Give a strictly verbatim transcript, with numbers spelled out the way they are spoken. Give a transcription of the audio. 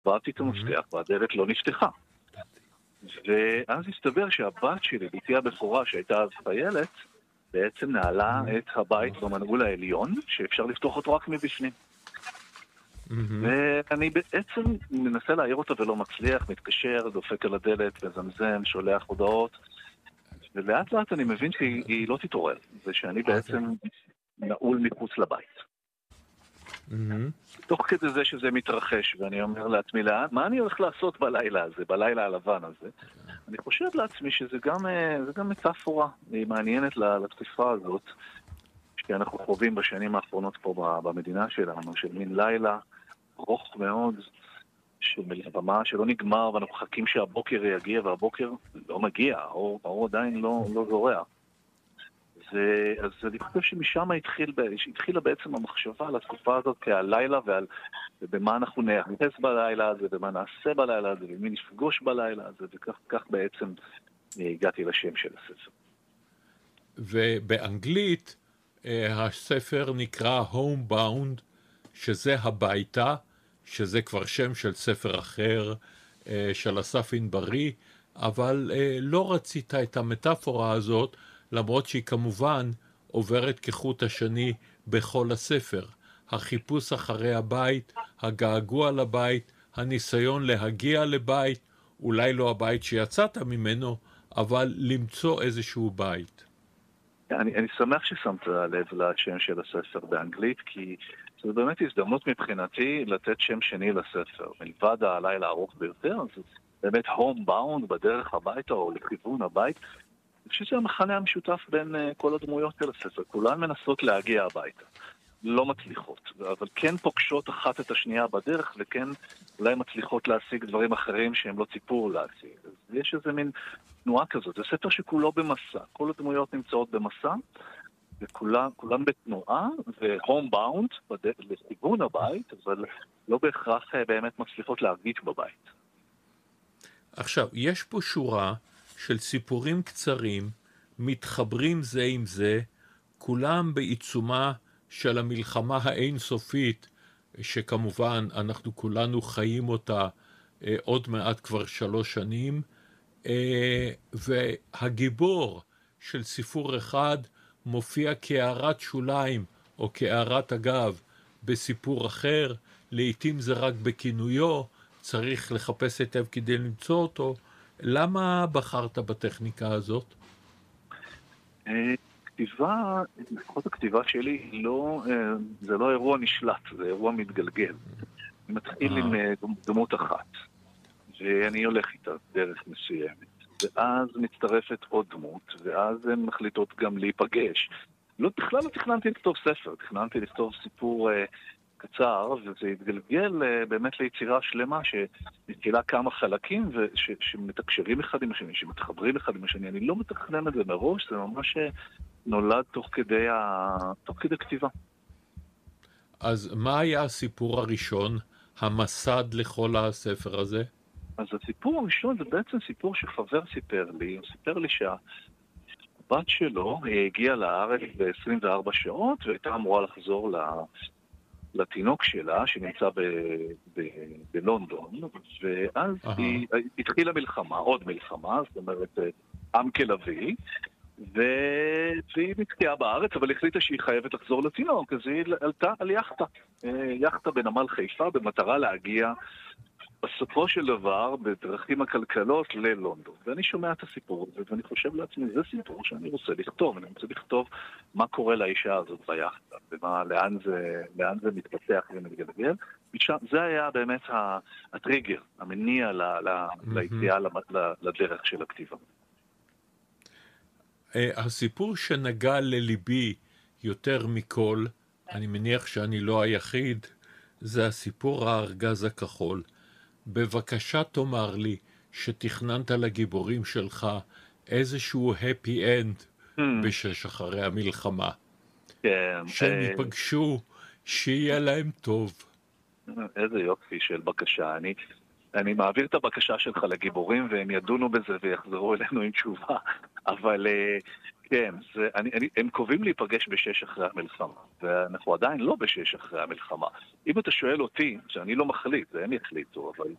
עברתי את המפתח והדלת לא נפתחה. ואז הסתבר שהבת שלי, ביתי הבכורה שהייתה אז חיילת, בעצם נעלה את הבית במנעול העליון, שאפשר לפתוח אותו רק מבפנים. ואני בעצם מנסה להעיר אותה ולא מצליח, מתקשר, דופק על הדלת, מזמזם, שולח הודעות, ולאט לאט אני מבין שהיא לא תתעורר, ושאני בעצם נעול מחוץ לבית. תוך כדי זה שזה מתרחש, ואני אומר לעצמי, מה אני הולך לעשות בלילה הזה, בלילה הלבן הזה? אני חושב לעצמי שזה גם, זה גם מטאפורה מעניינת לתקופה הזאת, שאנחנו חווים בשנים האחרונות פה במדינה שלנו, של מין לילה ארוך מאוד, של מלחמה שלא נגמר, ואנחנו חכים שהבוקר יגיע, והבוקר לא מגיע, האור, האור עדיין לא, לא זורע. ו, אז אני חושב שמשם התחיל, התחילה בעצם המחשבה על התקופה הזאת כהלילה, ועל, ובמה אנחנו נאחס בלילה הזה, ומה נעשה בלילה הזה, ומי נפגוש בלילה הזה, וכך כך בעצם הגעתי לשם של הספר. ובאנגלית הספר נקרא Homebound, שזה הביתה, שזה כבר שם של ספר אחר של אסף ענברי, אבל לא רצית את המטאפורה הזאת, למרות שהיא כמובן עוברת כחוט השני בכל הספר. החיפוש אחרי הבית, הגעגוע לבית, הניסיון להגיע לבית, אולי לא הבית שיצאת ממנו, אבל למצוא איזשהו בית. אני, אני שמח ששמת לב לשם של הספר באנגלית, כי זו באמת הזדמנות מבחינתי לתת שם שני לספר. מלבד הלילה הארוך ביותר, זה באמת Homebound, בדרך הביתה או לכיוון הבית. אני חושב שזה המחנה המשותף בין uh, כל הדמויות של הספר. כולן מנסות להגיע הביתה. לא מצליחות, אבל כן פוגשות אחת את השנייה בדרך, וכן אולי מצליחות להשיג דברים אחרים שהם לא ציפו להשיג. אז יש איזה מין תנועה כזאת. זה ספר שכולו במסע. כל הדמויות נמצאות במסע, וכולן כולן בתנועה, ו-homebound, לכיוון הבית, אבל לא בהכרח באמת מצליחות להרגיש בבית. עכשיו, יש פה שורה של סיפורים קצרים, מתחברים זה עם זה, כולם בעיצומה של המלחמה האינסופית, שכמובן אנחנו כולנו חיים אותה אה, עוד מעט כבר שלוש שנים, אה, והגיבור של סיפור אחד מופיע כהערת שוליים או כהערת אגב בסיפור אחר, לעתים זה רק בכינויו, צריך לחפש היטב כדי למצוא אותו. למה בחרת בטכניקה הזאת? כתיבה, לפחות הכתיבה שלי, לא, זה לא אירוע נשלט, זה אירוע מתגלגל. אני מתחיל עם דמות אחת, ואני הולך איתה דרך מסוימת, ואז מצטרפת עוד דמות, ואז הן מחליטות גם להיפגש. לא, בכלל לא תכננתי לכתוב ספר, תכננתי לכתוב סיפור קצר, וזה התגלגל באמת ליצירה שלמה שמתחילה כמה חלקים וש, שמתקשרים אחד עם השני, שמתחברים אחד עם השני. אני לא מתכנן את זה מראש, זה ממש נולד תוך כדי, ה... תוך כדי כתיבה. אז מה היה הסיפור הראשון, המסד לכל הספר הזה? אז הסיפור הראשון זה בעצם סיפור שחבר סיפר לי, הוא סיפר לי שהבת שלו הגיעה לארץ ב-עשרים וארבע שעות, והייתה אמורה לחזור ל... לתינוק שלה, שנמצא ב, ב, בלונדון, ואז uh-huh. היא התחילה מלחמה, עוד מלחמה, זאת אומרת, עם כלבי, ו... והיא נתקעה בארץ, אבל החליטה שהיא חייבת לחזור לתינוק, אז היא עלתה על יחטה, יחטה בנמל חיפה, במטרה להגיע בסופו של דבר, בדרכים הכלכלות ללונדון. ואני שומע את הסיפור הזה, ואני חושב לעצמי, זה סיפור שאני רוצה לכתוב. אני רוצה לכתוב מה קורה לאישה הזאת ביחדה, ומה, לאן זה, לאן זה מתפתח ומתגלגל. זה היה באמת הטריגר, המניע ל, ל, mm-hmm. ליציאה לדרך של הכתיבה. הסיפור שנגע לליבי יותר מכל, אני מניח שאני לא היחיד, זה הסיפור הארגז הכחול. בבקשה תאמר לי שתכננת לגיבורים שלך איזשהו happy end hmm. בשש אחרי המלחמה. כן. שהם ייפגשו, שיהיה להם טוב. איזה יופי של בקשה. אני, אני מעביר את הבקשה שלך לגיבורים, והם ידונו בזה ויחזרו אלינו עם תשובה. אבל כן, זה, אני, אני, הם קובעים להיפגש בשש אחרי המלחמה, ואנחנו עדיין לא בשש אחרי המלחמה. אם אתה שואל אותי, שאני לא מחליט, זה הם יחליטו, אבל